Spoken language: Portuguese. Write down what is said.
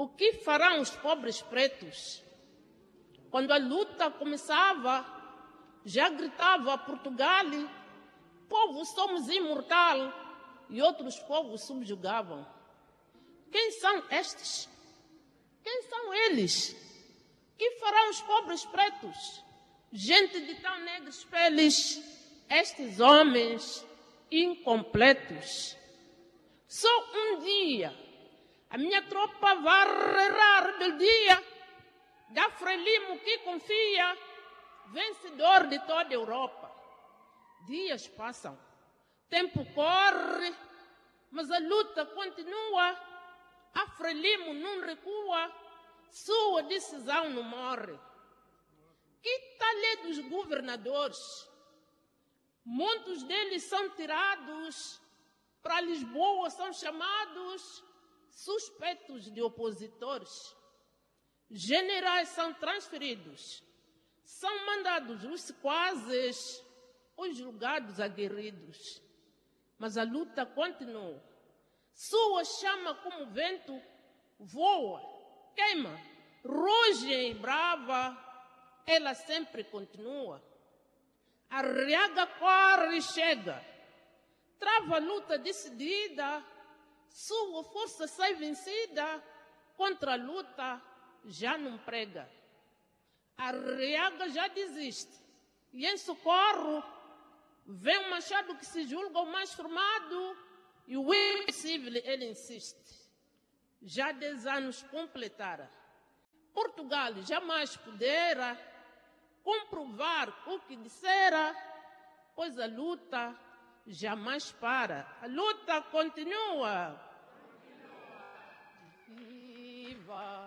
O que farão os pobres pretos? Quando a luta começava, já gritava Portugal, povo somos imortal, e outros povos subjugavam. Quem são estes? Quem são eles? Que farão os pobres pretos? Gente de tão negras peles, estes homens incompletos. Só um dia, a minha tropa varrerá a rebeldia da Frelimo que confia, vencedor de toda a Europa. Dias passam, tempo corre, mas a luta continua. A Frelimo não recua, sua decisão não morre. Que tal é dos governadores? Muitos deles são tirados, para Lisboa são chamados suspeitos de opositores. Generais são transferidos, são mandados os sequazes, os julgados aguerridos. Mas a luta continua. Sua chama como vento voa, queima, ruge e brava, ela sempre continua. A Arriaga corre e chega, trava a luta decidida, sua força sai vencida, contra a luta já não prega. A Arriaga já desiste, e em socorro vem um machado que se julga o mais formado, e o impossível ele insiste. Já 10 anos completara, Portugal jamais pudera comprovar o que dissera, pois a luta jamais para. A luta continua. Viva!